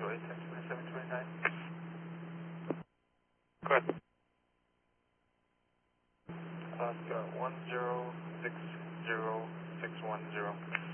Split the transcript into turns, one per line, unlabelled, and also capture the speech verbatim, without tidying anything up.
eight ten twenty-seven twenty-nine. Go ahead. Oscar one zero six zero six one zero.